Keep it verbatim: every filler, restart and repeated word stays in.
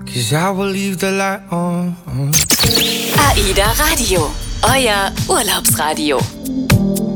'cause I will leave the light on. AIDA Radio, euer Urlaubsradio.